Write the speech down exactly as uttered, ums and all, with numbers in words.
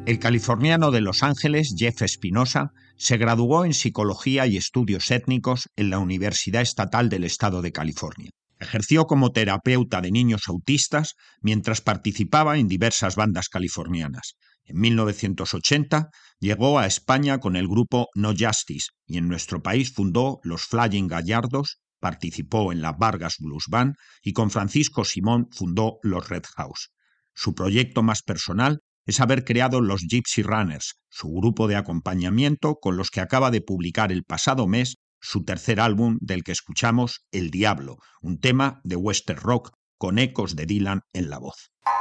El californiano de Los Ángeles, Jeff Espinosa, se graduó en Psicología y Estudios Étnicos en la Universidad Estatal del Estado de California. Ejerció como terapeuta de niños autistas mientras participaba en diversas bandas californianas. En mil novecientos ochenta llegó a España con el grupo No Justice y en nuestro país fundó los Flying Gallardos, participó en la Vargas Blues Band y con Francisco Simón fundó los Red House. Su proyecto más personal es haber creado los Gypsy Runners, su grupo de acompañamiento con los que acaba de publicar el pasado mes su tercer álbum, del que escuchamos El Diablo, un tema de western rock con ecos de Dylan en la voz.